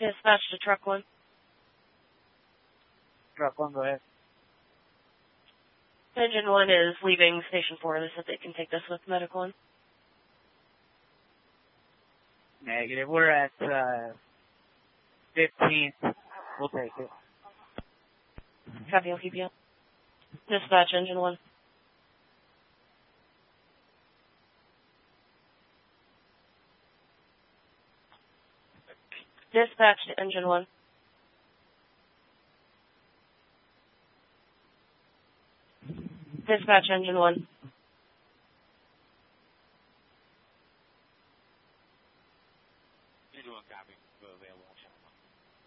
Dispatch to truck 1. Truck 1, go ahead. Engine 1 is leaving Station 4. They said they can take this with Medic 1. Negative. We're at 15th. We'll take it. Copy, I'll keep you up. Dispatch, Engine 1. Dispatch to Engine 1. Dispatch, Engine 1.